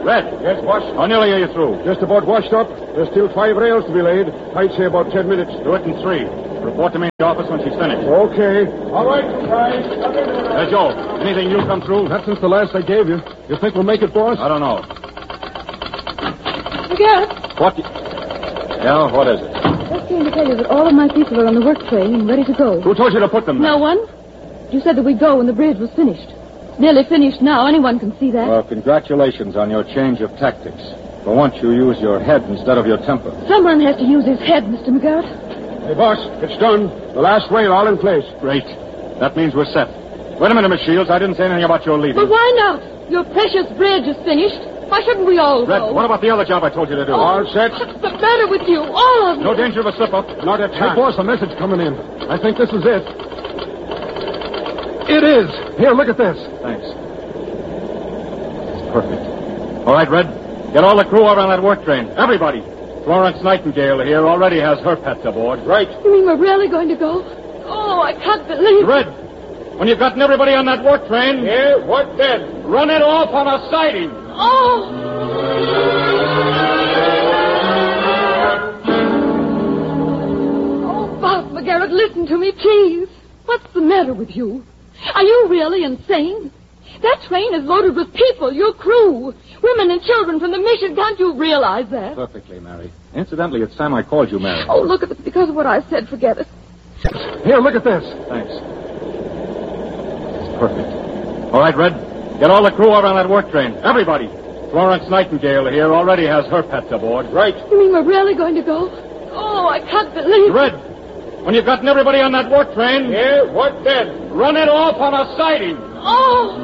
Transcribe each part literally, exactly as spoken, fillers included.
Red. Yes, boss? How nearly are you through? Just about washed up. There's still five rails to be laid. I'd say about ten minutes. Do it in three. Report to me in the office when she's finished. Okay. All right, guys. Hey, Joe. Anything new come through? Not since the last I gave you. You think we'll make it, boss? I don't know. Miguel. What? Yeah, what is it? Just came to tell you that all of my people are on the work train and ready to go. Who told you to put them there? No one. You said that we'd go when the bridge was finished. It's nearly finished now. Anyone can see that. Well, congratulations on your change of tactics. For once, you use your head instead of your temper. Someone has to use his head, Mister McGirt. Hey, boss, it's done. The last rail all in place. Great. That means we're set. Wait a minute, Miss Shields. I didn't say anything about your leaving. But why not? Your precious bridge is finished. Why shouldn't we all Red, go? what about the other job I told you to do? Oh, All set? What's the matter with you? All of you. No danger of a slip-up. Not a time. Hey, boss, a message coming in. I think this is it. It is. Here, look at this. Thanks. It's perfect. All right, Red. Get all the crew out on that work train. Everybody. Florence Nightingale here already has her pets aboard. Right. You mean we're really going to go? Oh, I can't believe it. Red, when you've gotten everybody on that work train... Yeah, what then? Run it off on a siding. Oh! Oh, Bob McGarrett, listen to me, please. What's the matter with you? Are you really insane? That train is loaded with people, your crew. Women and children from the mission. Can't you realize that? Perfectly, Mary. Incidentally, it's time I called you Mary. Oh, look, if it's because of what I said, forget it. Here, look at this. Thanks. It's perfect. All right, Red. Get all the crew out on that work train. Everybody. Florence Nightingale here already has her pets aboard. Right. You mean we're really going to go? Oh, I can't believe it. Red, when you've gotten everybody on that work train... Yeah, what then? Run it off on a siding. Oh!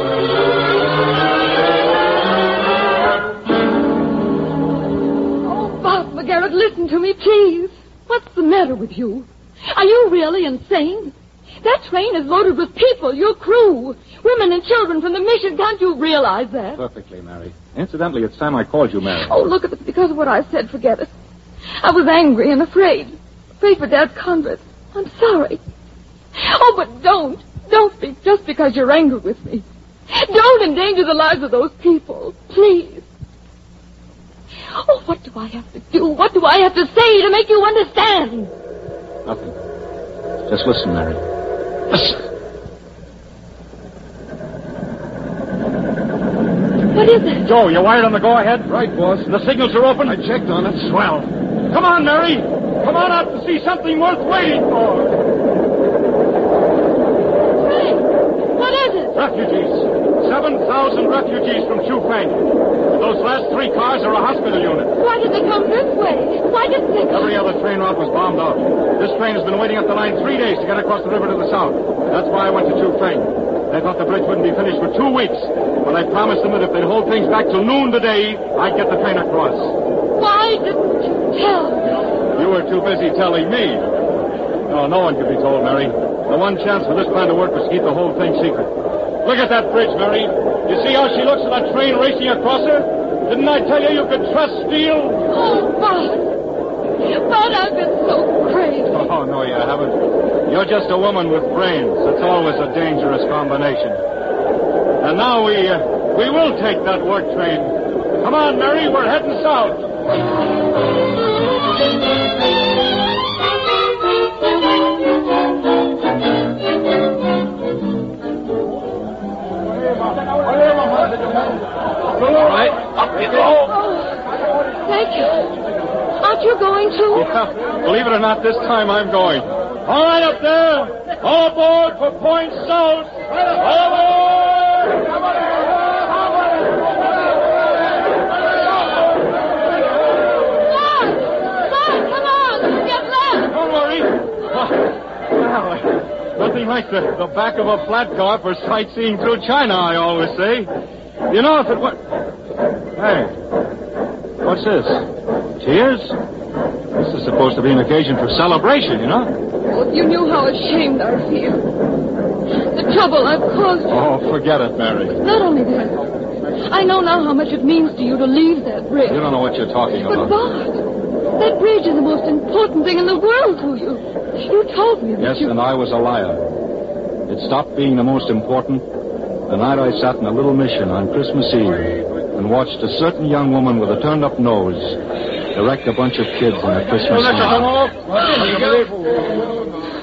Oh, Bob McGarrett, listen to me, please. What's the matter with you? Are you really insane? That train is loaded with people, your crew. Women and children from the mission. Can't you realize that? Perfectly, Mary. Incidentally, it's time I called you Mary. Oh, look, if it's because of what I said, forget it. I was angry and afraid. Afraid for Dad's conduct. I'm sorry. Oh, but don't. Don't be just because you're angry with me. Don't endanger the lives of those people. Please. Oh, what do I have to do? What do I have to say to make you understand? Nothing. Just listen, Mary. Listen. What is it? Joe, you wired on the go-ahead? Right, boss. The signals are open? I checked on it. Swell. Come on, Mary. Come on out to see something worth waiting for. Hey, what is it? Refugees. Seven thousand refugees from Chufeng. Those last three cars are a hospital unit. Why did they come this way? Why didn't they come... Every other train route was bombed out. This train has been waiting up the line three days to get across the river to the south. That's why I went to Chufeng. They thought the bridge wouldn't be finished for two weeks. But I promised them that if they'd hold things back till noon today, I'd get the train across. Why didn't you tell me? You were too busy telling me. No, no one could be told, Mary. The one chance for this plan to work was to keep the whole thing secret. Look at that bridge, Mary. You see how she looks at that train racing across her? Didn't I tell you you could trust steel? Oh, Bud. Bud, I've been so crazy. Oh, no, you haven't. You're just a woman with brains. It's always a dangerous combination. And now we, uh, we will take that work train. Come on, Mary, we're heading south. All right, up you go. Oh, thank you. Aren't you going to? Yeah, believe it or not, this time I'm going. All right, up there. All aboard for Point South. All aboard! Bud! Bud, come on. Get left. Don't worry. Well, nothing like the, the back of a flat car for sightseeing through China, I always say. You know, if it were... Hey, what's this? Tears? This is supposed to be an occasion for celebration, you know? Oh, if you knew how ashamed I feel. The trouble I've caused you. Oh, forget it, Mary. Not only that, I know now how much it means to you to leave that bridge. You don't know what you're talking But, about. Bart, that bridge is the most important thing in the world to you. You told me that Yes, you... and I was a liar. It stopped being the most important the night I sat in a little mission on Christmas Eve and watched a certain young woman with a turned-up nose erect a bunch of kids in a Christmas tree.